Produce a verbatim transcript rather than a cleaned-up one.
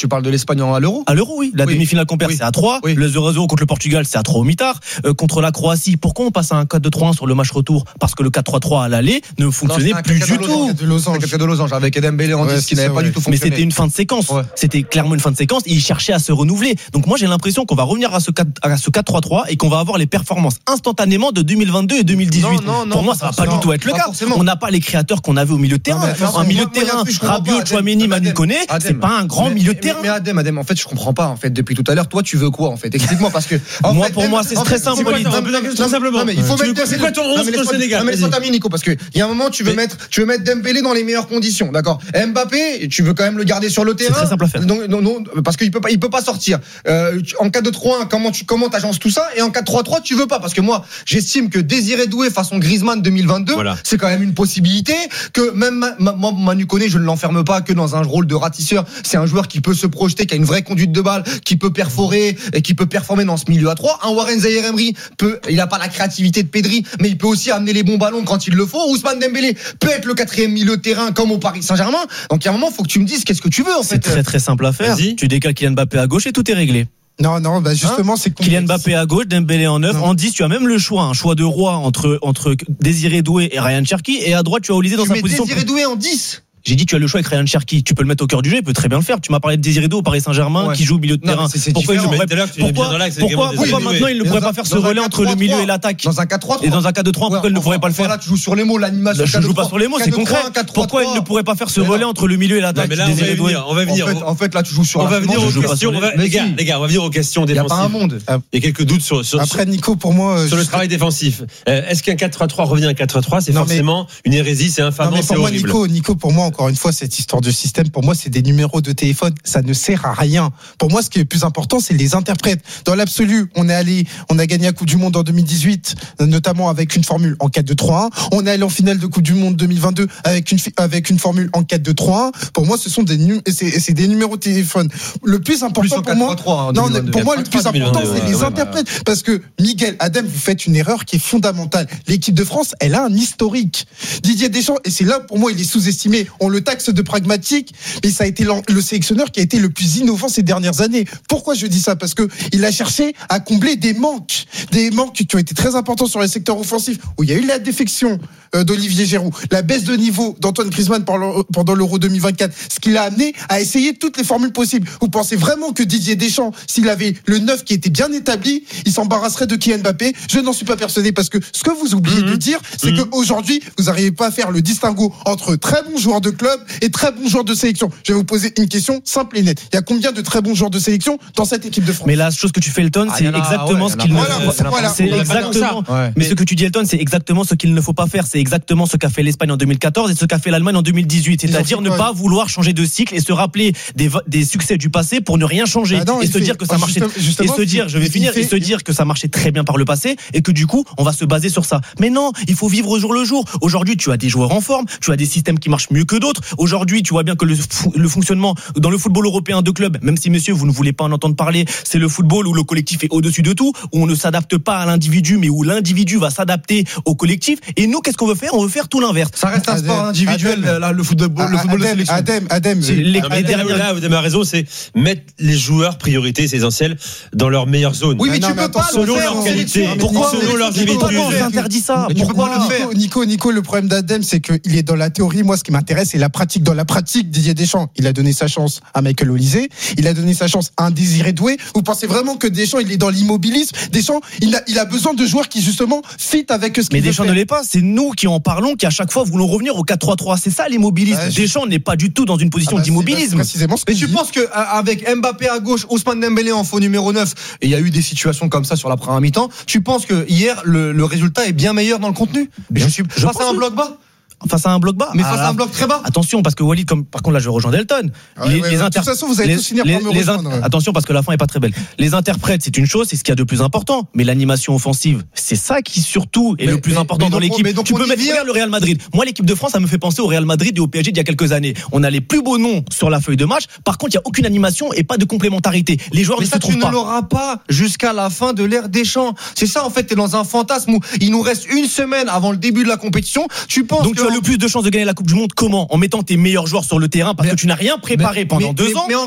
tu parles de l'Espagne à l'Euro. À l'Euro, oui. La oui. demi-finale qu'on perd, oui. c'est à trois. Oui. Le zéro zéro contre le Portugal, c'est à trois au mi-tard. Euh, contre la Croatie, pourquoi on passe à un quatre deux trois un sur le match retour? Parce que le quatre trois trois à l'aller ne fonctionnait non, plus du tout. De Losange. de Losange avec Dembélé en dix qui n'avait pas du tout fonctionné. Mais c'était une fin de séquence. Ouais. C'était clairement une fin de séquence et il cherchait à se renouveler. Donc moi j'ai l'impression qu'on va revenir à ce quatre trois trois et qu'on va avoir les performances instantanément de deux mille vingt-deux et deux mille dix-huit. Non, non, Pour non, moi ça va pas non, du tout être le cas. Forcément. On n'a pas les créateurs qu'on avait au milieu de terrain. Un milieu de terrain, Rabiot, Tchouaméni, Manu Koné, c'est pas un grand milieu de terrain. Mais Adem, Adem, en fait je comprends pas en fait depuis tout à l'heure. Toi tu veux quoi en fait? Explique-moi parce que moi pour moi c'est très simple. Très simplement. Il faut mettre. C'est quoi ton onze pour le Sénégal? Non mais laisse-moi terminer Nico parce que il y a un moment tu veux mettre tu veux mettre Dembélé dans les meilleures conditions, d'accord? Mbappé, tu veux quand même le garder sur le terrain. C'est très simple à faire. Donc, non, non, parce qu'il peut pas, il peut pas sortir. Euh, en quatre deux trois un, comment tu, comment t'agences tout ça? Et en quatre trois trois, tu veux pas, parce que moi, j'estime que Désiré Doué façon Griezmann deux mille vingt-deux, voilà. C'est quand même une possibilité. Que même moi, Manu Koné, je ne l'enferme pas que dans un rôle de ratisseur. C'est un joueur qui peut se projeter, qui a une vraie conduite de balle, qui peut perforer et qui peut performer dans ce milieu à trois. Un Warren Zaïre-Emery peut, il a pas la créativité de Pedri, mais il peut aussi amener les bons ballons quand il le faut. Ousmane Dembélé peut être le quatrième milieu de terrain comme au Paris Saint-Germain. Donc il y a un moment, faut que tu me dises qu'est-ce que tu veux en c'est fait. C'est très très simple à faire. Vas-y. Tu décales Kylian Mbappé à gauche et tout est réglé. Non, non, bah justement, hein c'est complexe. Kylian Mbappé à gauche, Dembélé en neuf. En dix, tu as même le choix, un choix de roi entre, entre Désiré Doué et Ryan Cherki. Et à droite, tu as Olysée dans tu sa mets position. Désiré Doué en dix. J'ai dit tu as le choix avec Ryan Cherki, tu peux le mettre au cœur du jeu, il peut très bien le faire. Tu m'as parlé de Désiré Doué au Paris Saint-Germain ouais. qui joue au milieu de non, terrain. C'est, c'est pourquoi il ne pourrait, pourquoi, pourquoi, pourquoi maintenant il ne pourrait pas faire ce relais entre le milieu et l'attaque? Dans un quatre trois trois. Et dans un quatre deux trois, pourquoi il ne pourrait pas le faire? Là, tu joues sur les mots, l'animation. Je ne joue pas sur les mots, c'est concret. Pourquoi il ne pourrait pas faire ce relais entre le milieu et l'attaque? Mais là, on va venir. En fait, là, tu joues sur. On va venir aux questions. Les gars, les gars, on va venir aux questions défensives. Il n'y a pas un monde. Il y a quelques doutes sur. Après, Nico, pour moi, sur le travail défensif. Est-ce qu'un quatre trois trois revient à un quatre trois? C'est forcément une hérésie, c'est infamant, c'est horrible. Nico, Nico, pour moi, encore une fois, cette histoire de système, pour moi, c'est des numéros de téléphone, ça ne sert à rien. Pour moi, ce qui est le plus important, c'est les interprètes. Dans l'absolu, on est allé, on a gagné la Coupe du Monde en deux mille dix-huit, notamment avec une formule en quatre deux trois un. On est allé en finale de Coupe du Monde deux mille vingt-deux avec une, avec une formule en quatre deux trois un. Pour moi, ce sont des, c'est, c'est des numéros de téléphone. Le plus important plus pour moi, trois, non, pour moi, le plus important, c'est les ouais, interprètes. Ouais. Parce que, Miguel, Adem, vous faites une erreur qui est fondamentale. L'équipe de France, elle a un historique. Didier Deschamps, et c'est là, pour moi, il est sous-estimé. On le taxe de pragmatique. Et ça a été le sélectionneur qui a été le plus innovant ces dernières années. Pourquoi je dis ça? Parce que il a cherché à combler des manques, des manques qui ont été très importants sur les secteurs offensifs, où il y a eu la défection d'Olivier Giroud, la baisse de niveau d'Antoine Griezmann pendant l'Euro deux mille vingt-quatre, ce qui l'a amené à essayer toutes les formules possibles. Vous pensez vraiment que Didier Deschamps, s'il avait le neuf qui était bien établi, il s'embarrasserait de Kylian Mbappé? Je n'en suis pas persuadé, parce que ce que vous oubliez mmh. de dire, c'est mmh. qu'aujourd'hui, vous n'arrivez pas à faire le distinguo entre très bons joueurs de club et très bons joueurs de sélection. Je vais vous poser une question simple et nette. Il y a combien de très bons joueurs de sélection dans cette équipe de France? Mais la chose que tu fais, Elton, c'est ah, exactement ouais, ce qu'il ne faut pas. C'est exactement. Ouais. Mais ce que tu dis, Elton, c'est exactement ce qu'il ne faut pas faire. C'est exactement ce qu'a fait l'Espagne en deux mille quatorze et ce qu'a fait l'Allemagne en deux mille dix-huit. C'est-à-dire ne pas vouloir changer de cycle et se rappeler des, des succès du passé pour ne rien changer. Ah non, et se fait, dire que ça marchait. Et se dire, je vais finir, fait, et se dire que ça marchait très bien par le passé et que du coup, on va se baser sur ça. Mais non, il faut vivre au jour le jour. Aujourd'hui, tu as des joueurs en forme, tu as des systèmes qui marchent mieux que d'autres. Aujourd'hui, tu vois bien que le, le fonctionnement dans le football européen de club, même si messieurs vous ne voulez pas en entendre parler, c'est le football où le collectif est au-dessus de tout, où on ne s'adapte pas à l'individu mais où l'individu va s'adapter au collectif. Et nous, qu'est-ce qu'on veut faire? On veut faire tout l'inverse. Ça reste un sport individuel, là, le football, le football de sélection. Adem, Adem, les, non, mais derrière, là, vous avez raison, c'est mettre les joueurs priorité, c'est essentiel, dans leur meilleure zone. Oui, mais tu peux pas selon leur qualité, pourquoi selon leurs individus. Pourquoi on interdit ça? Pourquoi le faire? Nico, Nico, le problème d'Adem, c'est qu'il est dans la théorie. Moi, ce qui m'intéresse, c'est la pratique. Dans la pratique, Didier Deschamps, il a donné sa chance à Michael Olysée, il a donné sa chance à un Désiré Doué. Vous pensez vraiment que Deschamps, il est dans l'immobilisme? Deschamps, il a, il a besoin de joueurs qui justement fit avec ce qu'il Mais veut Deschamps faire. ne l'est pas. C'est nous qui en parlons, qui à chaque fois voulons revenir au quatre trois trois. C'est ça l'immobilisme. Ah, Deschamps je... n'est pas du tout dans une position ah bah, d'immobilisme. Précisément ce que Mais tu penses que avec Mbappé à gauche, Ousmane Dembélé en faux numéro neuf, et il y a eu des situations comme ça sur la première mi-temps, tu penses que hier le, le résultat est bien meilleur dans le contenu? Je suis je face à un bloc bas. Face à un bloc bas. Mais face à un bloc très bas. Attention, parce que Walid, comme, par contre, là, je rejoins Delton. Ah les, ouais, les ouais, inter... De toute façon, vous allez les, tous finir par me les rejoindre. In... Attention, parce que la fin est pas très belle. Les interprètes, c'est une chose, c'est ce qu'il y a de plus important. Mais l'animation offensive, c'est ça qui, surtout, est mais, le plus mais, important mais dans l'équipe. Tu peux mettre vient... le Real Madrid. Moi, l'équipe de France, ça me fait penser au Real Madrid et au P S G d'il y a quelques années. On a les plus beaux noms sur la feuille de match. Par contre, il n'y a aucune animation et pas de complémentarité. Les joueurs mais ne ça, se trouvent tu pas. Tu ne l'auras pas jusqu'à la fin de l'ère Deschamps. C'est ça, en fait, t'es dans un fantasme où il nous reste une semaine avant le début de la compétition. Tu penses donc que tu as le plus de chances de gagner la Coupe du Monde comment? En mettant tes meilleurs joueurs sur le terrain parce mais, que tu n'as rien préparé mais, pendant mais, deux mais, ans. Mais